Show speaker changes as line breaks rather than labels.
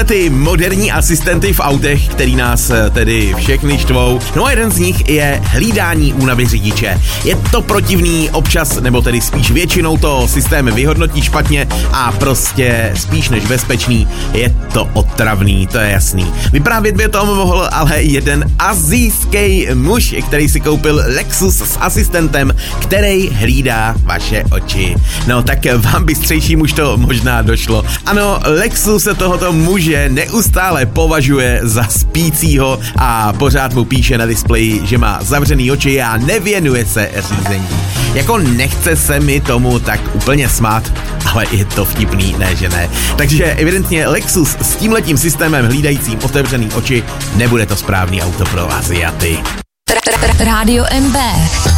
ty moderní asistenty v autech, který nás tedy všechny štvou. No a jeden z nich je hlídání únavy řidiče. Je to protivný občas, nebo tedy spíš většinou to systém vyhodnotí špatně a prostě spíš než bezpečný je to otravný, to je jasný. Vyprávět by o tom mohl ale jeden asijský muž, který si koupil Lexus s asistentem, který hlídá vaše oči. No tak vám bystřejším už to možná došlo. Ano, Lexus se tohoto muže neustále považuje za spícího a pořád mu píše na displeji, že má zavřený oči a nevěnuje se řízení. Jako nechce se mi tomu tak úplně smát, ale je to vtipný, ne že ne. Takže evidentně Lexus s tímhletím systémem hlídajícím otevřený oči nebude to správný auto pro Aziaty.
Rádio MB.